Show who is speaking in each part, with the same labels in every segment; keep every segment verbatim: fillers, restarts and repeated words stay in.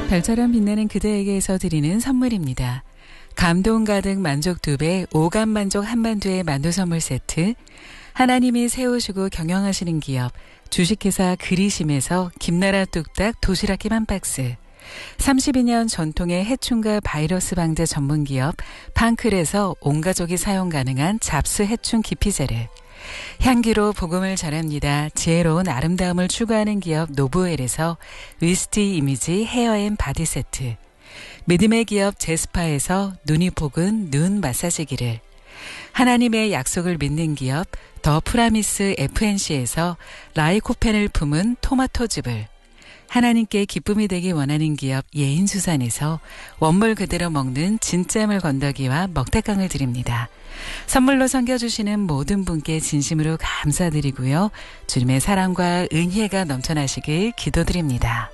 Speaker 1: 별처럼 빛나는 그대에게서 드리는 선물입니다. 감동 가득 만족 두 배, 오감 만족 한반도의 만두 선물 세트, 하나님이 세우시고 경영하시는 기업, 주식회사 그리심에서 김나라 뚝딱 도시락김 한 박스, 삼십이 년 전통의 해충과 바이러스 방제 전문기업 판클에서 온가족이 사용 가능한 잡스 해충 기피제를, 향기로 복음을 전합니다. 지혜로운 아름다움을 추구하는 기업 노브웰에서 위스티 이미지 헤어앤 바디 세트, 믿음의 기업 제스파에서 눈이 복은 눈 마사지기를, 하나님의 약속을 믿는 기업 더 프라미스 에프엔씨에서 라이코펜을 품은 토마토즙을, 하나님께 기쁨이 되기 원하는 기업 예인수산에서 원물 그대로 먹는 진짜물 건더기와 먹태깡을 드립니다. 선물로 섬겨주시는 모든 분께 진심으로 감사드리고요. 주님의 사랑과 은혜가 넘쳐나시길 기도드립니다.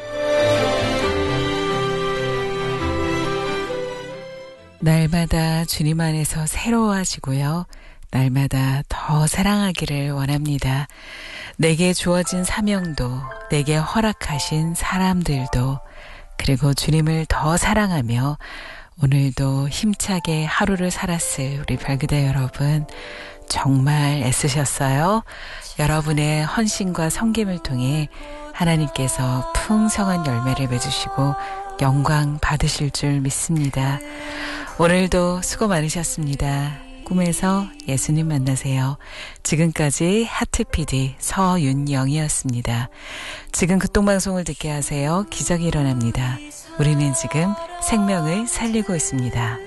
Speaker 1: 날마다 주님 안에서 새로워하시고요. 날마다 더 사랑하기를 원합니다. 내게 주어진 사명도, 내게 허락하신 사람들도, 그리고 주님을 더 사랑하며 오늘도 힘차게 하루를 살았을 우리 별그대 여러분, 정말 애쓰셨어요. 여러분의 헌신과 섬김을 통해 하나님께서 풍성한 열매를 맺으시고 영광 받으실 줄 믿습니다. 오늘도 수고 많으셨습니다. 꿈에서 예수님 만나세요. 지금까지 하트피디 서윤영이었습니다. 지금 극동방송을 듣게 하세요. 기적이 일어납니다. 우리는 지금 생명을 살리고 있습니다.